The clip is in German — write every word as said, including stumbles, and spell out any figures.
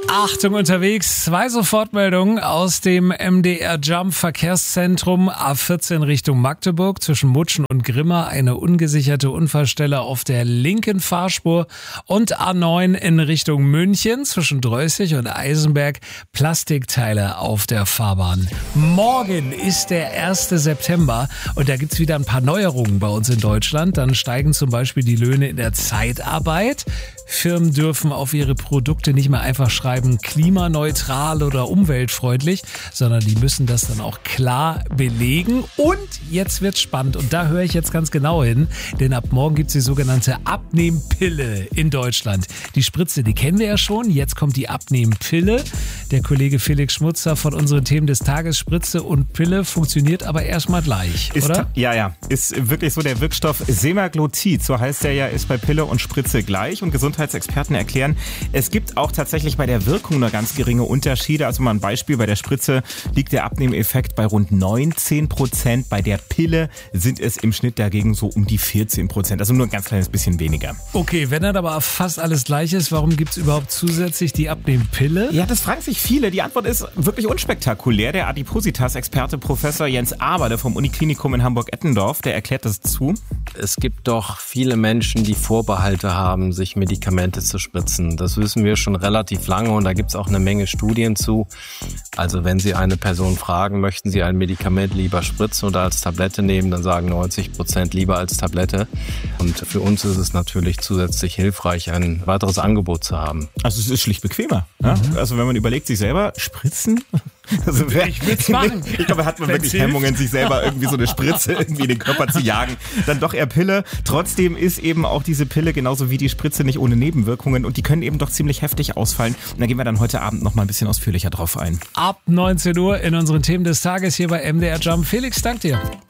Achtung unterwegs, zwei Sofortmeldungen aus dem M D R Jump Verkehrszentrum A vierzehn Richtung Magdeburg zwischen Mutschen und Grimma, eine ungesicherte Unfallstelle auf der linken Fahrspur und A neun in Richtung München zwischen Drößig und Eisenberg, Plastikteile auf der Fahrbahn. Morgen ist der erste September und da gibt's wieder ein paar Neuerungen bei uns in Deutschland. Dann steigen zum Beispiel die Löhne in der Zeitarbeit. Firmen dürfen auf ihre Produkte nicht mehr einfach schreiben klimaneutral oder umweltfreundlich, sondern die müssen das dann auch klar belegen. Und jetzt wird's spannend und da höre ich jetzt ganz genau hin, denn ab morgen gibt's die sogenannte Abnehmpille in Deutschland. Die Spritze, die kennen wir ja schon, jetzt kommt die Abnehmpille. Der Kollege Felix Schmutzer von unseren Themen des Tages, Spritze und Pille funktioniert aber erstmal gleich, ist, oder? Ja, ja, ist wirklich so. Der Wirkstoff Semaglutid, so heißt der ja, ist bei Pille und Spritze gleich und Gesundheitsexperten erklären, es gibt auch tatsächlich bei der Wirkung nur ganz geringe Unterschiede. Also mal ein Beispiel, bei der Spritze liegt der Abnehmeffekt bei rund neunzehn Prozent, bei der Pille sind es im Schnitt dagegen so um die vierzehn Prozent, also nur ein ganz kleines bisschen weniger. Okay, wenn dann aber fast alles gleich ist, warum gibt's überhaupt zusätzlich die Abnehmpille? Ja, das fragen sich viele. Die Antwort ist wirklich unspektakulär. Der Adipositas-Experte Professor Jens Aberle vom Uniklinikum in Hamburg-Eppendorf, der erklärt das zu. Es gibt doch viele Menschen, die Vorbehalte haben, sich Medikamente zu spritzen. Das wissen wir schon relativ lange und da gibt es auch eine Menge Studien zu. Also wenn Sie eine Person fragen, möchten Sie ein Medikament lieber spritzen oder als Tablette nehmen, dann sagen neunzig Prozent lieber als Tablette. Und für uns ist es natürlich zusätzlich hilfreich, ein weiteres Angebot zu haben. Also es ist schlicht bequemer. Ja? Mhm. Also wenn man überlegt, sich selber spritzen... Also wer, ich will's machen. Ich glaube, hat man wirklich Hemmungen, sich selber irgendwie so eine Spritze irgendwie in den Körper zu jagen. Dann doch eher Pille. Trotzdem ist eben auch diese Pille genauso wie die Spritze nicht ohne Nebenwirkungen und die können eben doch ziemlich heftig ausfallen. Und da gehen wir dann heute Abend noch mal ein bisschen ausführlicher drauf ein. Ab neunzehn Uhr in unseren Themen des Tages hier bei M D R Jump. Felix, dank dir.